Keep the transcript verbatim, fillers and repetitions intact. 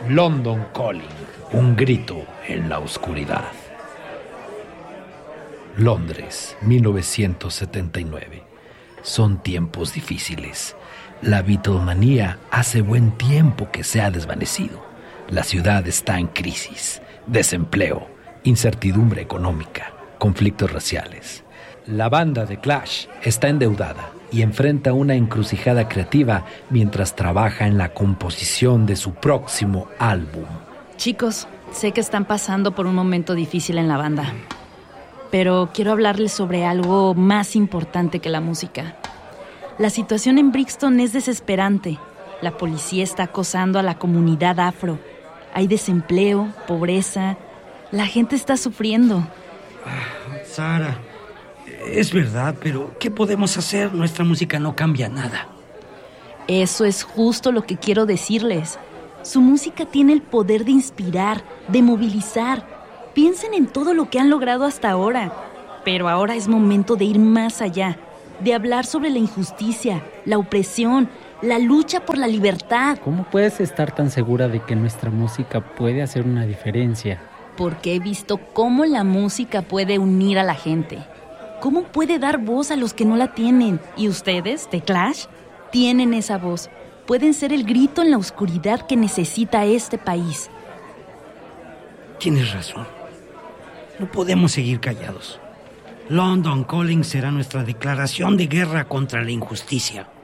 London Calling, un grito en la oscuridad. Londres, mil novecientos setenta y nueve. Son tiempos difíciles. La Beatlemanía hace buen tiempo que se ha desvanecido. La ciudad está en crisis, desempleo, incertidumbre económica, conflictos raciales. La banda de Clash está endeudada y enfrenta una encrucijada creativa mientras trabaja en la composición de su próximo álbum. Chicos, sé que están pasando por un momento difícil en la banda, pero quiero hablarles sobre algo más importante que la música. La situación en Brixton es desesperante. La policía está acosando a la comunidad afro. Hay desempleo, pobreza. La gente está sufriendo. Ah, Sara, es verdad, pero ¿qué podemos hacer? Nuestra música no cambia nada. Eso es justo lo que quiero decirles. Su música tiene el poder de inspirar, de movilizar. Piensen en todo lo que han logrado hasta ahora. Pero ahora es momento de ir más allá, de hablar sobre la injusticia, la opresión, la lucha por la libertad. ¿Cómo puedes estar tan segura de que nuestra música puede hacer una diferencia? Porque he visto cómo la música puede unir a la gente. Cómo puede dar voz a los que no la tienen. Y ustedes, The Clash, tienen esa voz. Pueden ser el grito en la oscuridad que necesita este país. Tienes razón. No podemos seguir callados. London Calling será nuestra declaración de guerra contra la injusticia.